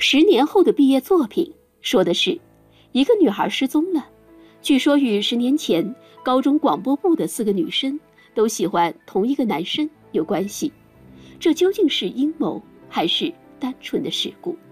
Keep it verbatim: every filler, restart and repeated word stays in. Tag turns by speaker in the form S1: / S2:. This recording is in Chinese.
S1: 十年后的毕业作品说的是，一个女孩失踪了，据说与十年前高中广播部的四个女生都喜欢同一个男生有关系。这究竟是阴谋还是单纯的事故？